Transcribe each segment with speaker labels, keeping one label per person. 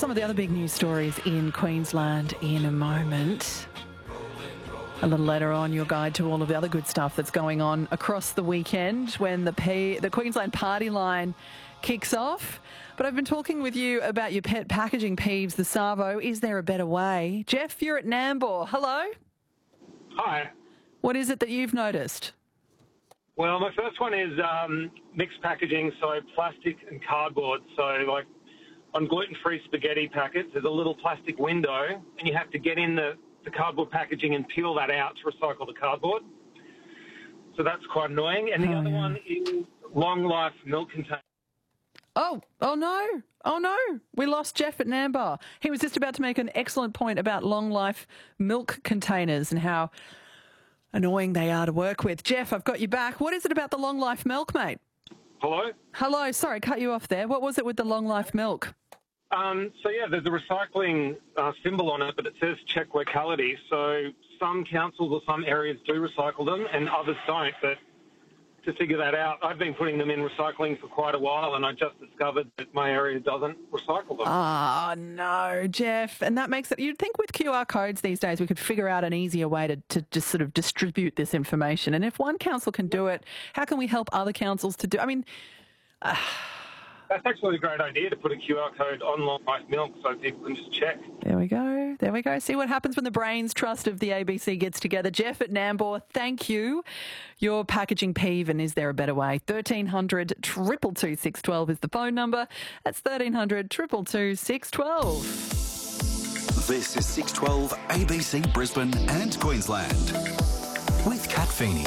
Speaker 1: some of the other big news stories in Queensland in a moment. A little later on, your guide to all of the other good stuff that's going on across the weekend when the Queensland Party Line kicks off. But I've been talking with you about your pet packaging peeves, the Savo. Is there a better way? Jeff, you're at Nambour. Hello.
Speaker 2: Hi.
Speaker 1: What is it that you've noticed?
Speaker 2: Well, my first one is mixed packaging, so plastic and cardboard. So, like on gluten-free spaghetti packets, there's a little plastic window, and you have to get in the cardboard packaging and peel that out to recycle the cardboard. So that's quite annoying. And the other one is long-life milk containers.
Speaker 1: Oh no. We lost Jeff at Nambour. He was just about to make an excellent point about long-life milk containers and how annoying they are to work with. Jeff, I've got you back. What is it about the long-life milk, mate?
Speaker 2: Hello?
Speaker 1: Hello. Sorry, cut you off there. What was it with the long-life milk?
Speaker 2: There's a recycling symbol on it, but it says check locality. So some councils or some areas do recycle them and others don't. But to figure that out, I've been putting them in recycling for quite a while, and I just discovered that my area doesn't recycle them.
Speaker 1: Oh, no, Jeff. And that makes it... You'd think with QR codes these days we could figure out an easier way to just sort of distribute this information. And if one council can do it, how can we help other councils to do... I mean...
Speaker 2: That's actually a great idea to put a QR code on long-life milk so people can just check.
Speaker 1: There we go. See what happens when the brains trust of the ABC gets together. Jeff at Nambour, thank you. Your packaging peeve, and is there a better way? 1300 222 612 is the phone number. That's 1300 222 612.
Speaker 3: This is 612 ABC Brisbane and Queensland with Kat Feeney.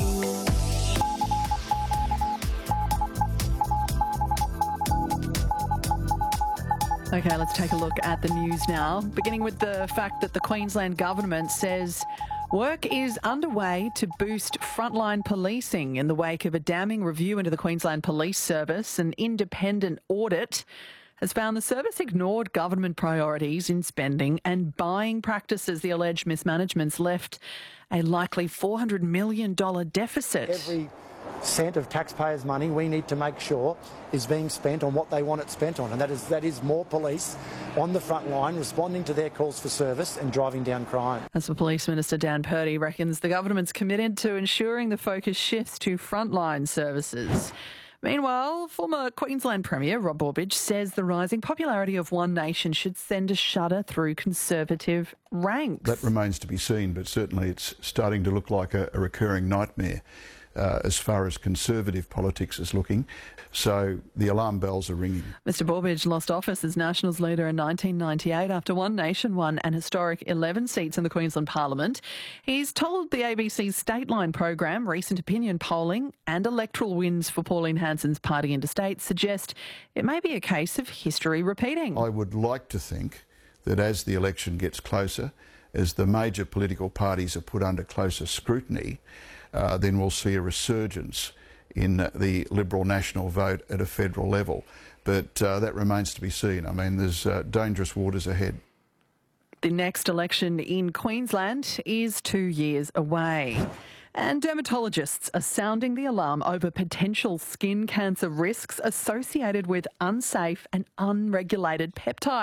Speaker 1: Okay, let's take a look at the news now, beginning with the fact that the Queensland government says work is underway to boost frontline policing in the wake of a damning review into the Queensland Police Service. An independent audit has found the service ignored government priorities in spending and buying practices. The alleged mismanagement's left a likely $400 million deficit.
Speaker 4: Every cent of taxpayers' money we need to make sure is being spent on what they want it spent on, and that is more police on the front line responding to their calls for service and driving down crime.
Speaker 1: As for Police Minister Dan Purdy reckons the government's committed to ensuring the focus shifts to frontline services. Meanwhile, former Queensland Premier Rob Borbidge says the rising popularity of One Nation should send a shudder through Conservative ranks.
Speaker 5: That remains to be seen, but certainly it's starting to look like a recurring nightmare as far as Conservative politics is looking. So the alarm bells are ringing.
Speaker 1: Mr Borbidge lost office as Nationals leader in 1998 after One Nation won an historic 11 seats in the Queensland Parliament. He's told the ABC's Stateline program recent opinion polling and electoral wins for Pauline Hanson's party interstate suggest it may be a case of history repeating.
Speaker 5: I would like to think that as the election gets closer, as the major political parties are put under closer scrutiny, then we'll see a resurgence in the Liberal national vote at a federal level. But that remains to be seen. I mean, there's dangerous waters ahead.
Speaker 1: The next election in Queensland is 2 years away. And dermatologists are sounding the alarm over potential skin cancer risks associated with unsafe and unregulated peptides.